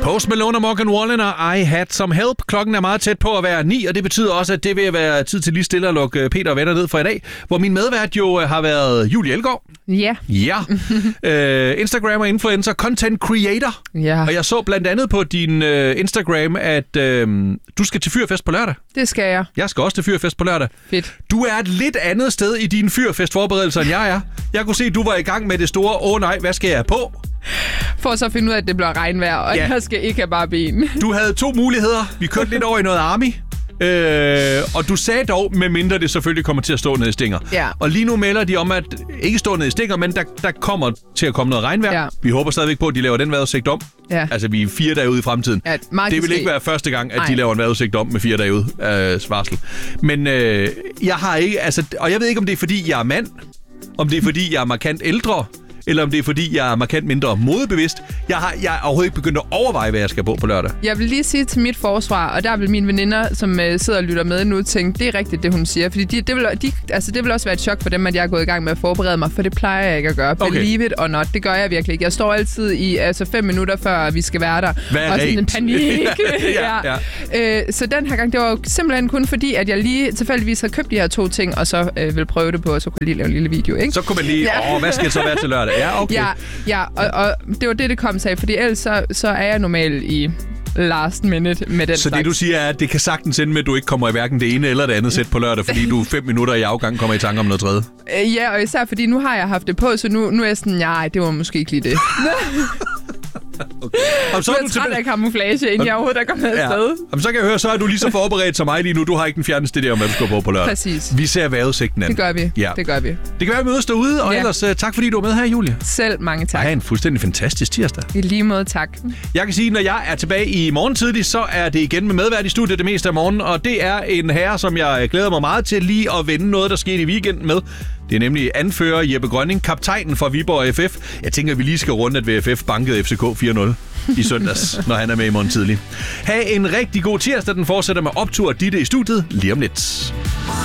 Post Malone og Morgan Wallen og I Had Some Help. Klokken er meget tæt på at være 9, og det betyder også, at det vil være tid til lige stille at lukke Peter og venner ned for i dag, hvor min medvært jo har været Julie Elgaard. Ja. Ja. Instagram og influencer, content creator. Ja. Og jeg så blandt andet på din Instagram, at du skal til fyrfest på lørdag. Det skal jeg. Jeg skal også til fyrfest på lørdag. Fedt. Du er et lidt andet sted i dine fyrfestforberedelser, end jeg er. Jeg kunne se, at du var i gang med det store, nej, hvad skal jeg have på? For så at finde ud af, at det bliver regnvejr, og jeg skal ikke have bare ben. Du havde 2 muligheder. Vi kørte lidt over i noget army. Og du sagde dog, medmindre det selvfølgelig kommer til at stå nede i Stinger. Ja. Og lige nu melder de om, at ikke stå nede i Stinger, men der kommer til at komme noget regnvejr. Ja. Vi håber stadigvæk på, at de laver den vejrudsigt om. Ja. Altså, vi er 4 dage ude i fremtiden. Ja, det vil ikke være første gang, at de laver en vejrudsigt om med 4 dage ude varsel. Men jeg har ikke... Altså, og jeg ved ikke, om det er, fordi jeg er mand, om det er, fordi jeg er markant ældre, eller om det er, fordi jeg er markant mindre modebevidst. Jeg er overhovedet ikke begyndt at overveje, hvad jeg skal på lørdag. Jeg vil lige sige til mit forsvar, og der vil mine veninder, som sidder og lytter med nu, tænke, det er rigtigt, det hun siger. Fordi det vil også være et chok for dem, at jeg er gået i gang med at forberede mig, for det plejer jeg ikke at gøre. Okay. Believe it or not, det gør jeg virkelig ikke. Jeg står altid i 5 minutter, før vi skal være der. Og sådan en panik. ja. Så den her gang, det var jo simpelthen kun fordi, at jeg lige tilfældigvis havde købt de her 2 ting, og så ville prøve det på, og så kunne jeg lige lave en lille video, ikke? Så kunne man lige, hvad skal så være til lørdag? Ja, okay. Ja, og det var det kom sig, fordi ellers så er jeg normalt i last minute med den Så det, du siger, er, at det kan sagtens ende med, at du ikke kommer i hverken det ene eller det andet sæt på lørdag, fordi du 5 minutter i afgang kommer i tanke om noget tredje? Ja, og især fordi nu har jeg haft det på, så nu er jeg sådan, nej, det var måske ikke lige det. Okay. Så er du træt af camouflage, inden jeg overhovedet er kommet afsted. Jamen, så kan jeg høre, så er du lige så forberedt som mig lige nu. Du har ikke den fjerneste idé om, hvad du skal på lørdag. Præcis. Vi ser vejrudsigten an. Det gør vi. Ja. Det gør vi. Det kan være, at vi mødes derude, og ellers tak, fordi du var med her, Julie. Selv mange tak. Og have en fuldstændig fantastisk tirsdag. I lige måde, tak. Jeg kan sige, når jeg er tilbage i morgen tidlig, så er det igen med medvært i studiet det meste af morgenen, og det er en herre, som jeg glæder mig meget til lige at vende noget, der skete i weekenden med. Det er nemlig anfører Jeppe Grønning, kaptajnen for Viborg FF. Jeg tænker, at vi lige skal runde, at VFF bankede FCK 4-0 i søndags, når han er med i morgen tidlig. Ha' en rigtig god tirsdag. Den fortsætter med optur og Ditte i studiet lige om lidt.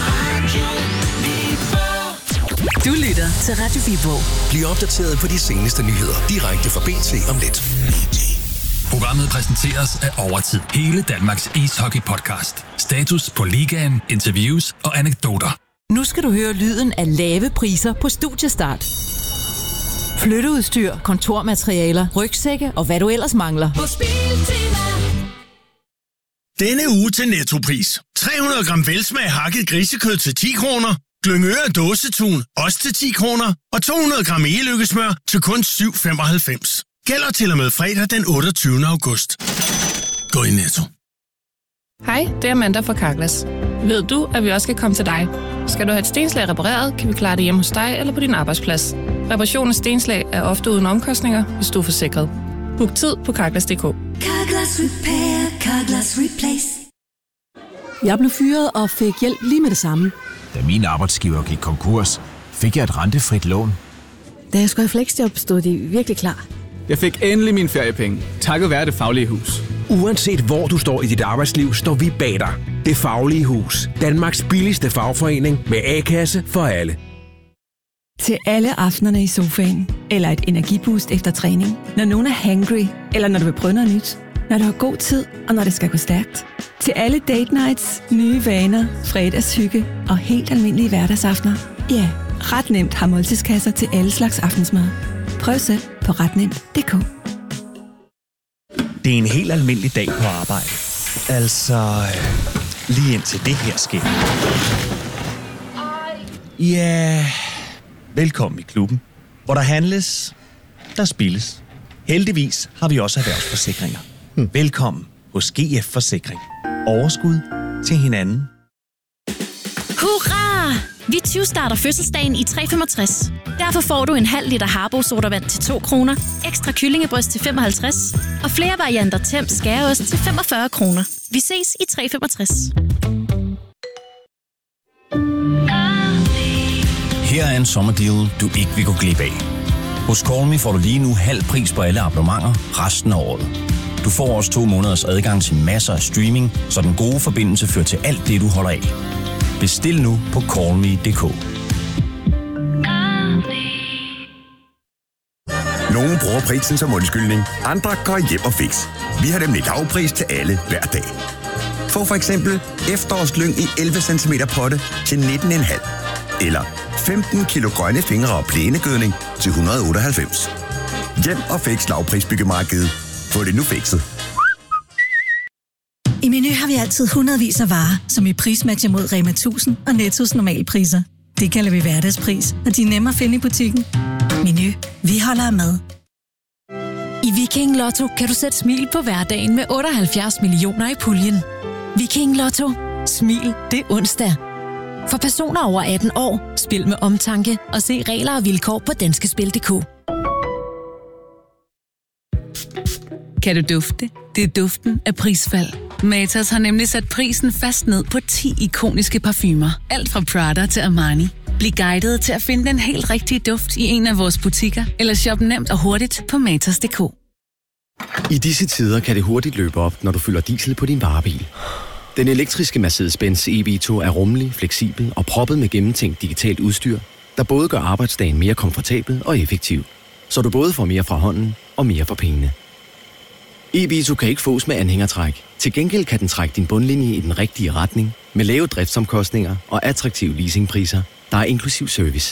Du lytter til Radio Viborg. Bliv opdateret på de seneste nyheder direkte fra BT om lidt. Programmet præsenteres af Overtid. Hele Danmarks ishockey-podcast. Status på ligaen, interviews og anekdoter. Nu skal du høre lyden af lave priser på Studiestart. Flytteudstyr, kontormaterialer, rygsække og hvad du ellers mangler. Denne uge til Nettopris. 300 gram velsmag hakket grisekød til 10 kroner. Glyngøre dåsetun, også til 10 kroner. Og 200 gram e-lykkesmør til kun 7,95. Gælder til og med fredag den 28. august. Gå i Netto. Hej, det er Amanda fra Carglass. Ved du, at vi også skal komme til dig? Skal du have et stenslag repareret, kan vi klare det hjemme hos dig eller på din arbejdsplads. Reparation af stenslag er ofte uden omkostninger, hvis du er forsikret. Book tid på Carglass.dk. Carglass Repair, Carglass Replace. Jeg blev fyret og fik hjælp lige med det samme. Da min arbejdsgiver gik konkurs, fik jeg et rentefrit lån. Da jeg skulle have fleksjob, stod de virkelig klar. Jeg fik endelig mine feriepenge, takket være Det Faglige Hus. Uanset hvor du står i dit arbejdsliv, står vi bag dig. Det Faglige Hus. Danmarks billigste fagforening med A-kasse for alle. Til alle aftenerne i sofaen, eller et energiboost efter træning. Når nogen er hangry, eller når du vil prøve noget nyt. Når du har god tid, og når det skal gå stærkt. Til alle date nights, nye vaner, fredagshygge og helt almindelige hverdagsaftener. Ja, ret nemt har måltidskasser til alle slags aftensmad. Prøv selv på retnemt.dk. Det er en helt almindelig dag på arbejde. Altså, lige indtil det her sker. Ja, velkommen i klubben, hvor der handles, der spilles. Heldigvis har vi også erhvervsforsikringer. Velkommen hos GF Forsikring. Overskud til hinanden. Hurra! Vi 20 starter fødselsdagen i 365. Derfor får du en halv liter Harbo sodavand til 2 kroner, ekstra kyllingebryst til 55 og flere varianter Temp skæreost til 45 kroner. Vi ses i 365. Her er en sommerdeal, du ikke vil gå glip af. Hos Call Me får du lige nu halv pris på alle abonnementer resten af året. Du får også 2 måneders adgang til masser af streaming, så den gode forbindelse fører til alt det, du holder af. Bestil nu på callme.dk. Nogle bruger prisen som undskyldning, andre går hjem og fix. Vi har nemlig lavpris til alle hver dag. Få for eksempel efterårslyng i 11 cm potte til 19,5. Eller 15 kilo grønne fingre og plænegødning til 198. Hjem og fix lavprisbyggemarkedet. Få det nu fikset. I Meny har vi altid hundredvis af varer, som vi prismatcher mod Rema 1000 og Nettos normalpriser. Det kalder vi hverdagspris, og de er nemme at finde i butikken. Meny. Vi holder af mad. I Viking Lotto kan du sætte smil på hverdagen med 78 millioner i puljen. Viking Lotto. Smil det er onsdag. For personer over 18 år, spil med omtanke og se regler og vilkår på danskespil.dk. Kan du dufte? Det er duften af prisfald. Matas har nemlig sat prisen fast ned på 10 ikoniske parfumer. Alt fra Prada til Armani. Bliv guidet til at finde den helt rigtige duft i en af vores butikker, eller shop nemt og hurtigt på matas.dk. I disse tider kan det hurtigt løbe op, når du fylder diesel på din varebil. Den elektriske Mercedes-Benz EV2 er rummelig, fleksibel og proppet med gennemtænkt digitalt udstyr, der både gør arbejdsdagen mere komfortabel og effektiv, så du både får mere fra hånden og mere for pengene. EV2 kan ikke fås med anhængertræk. Til gengæld kan den trække din bundlinje i den rigtige retning, med lave driftsomkostninger og attraktive leasingpriser, der er inklusiv service.